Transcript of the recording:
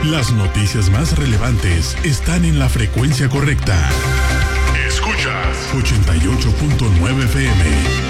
Las noticias más relevantes están en la frecuencia correcta. Escuchas 88.9 FM.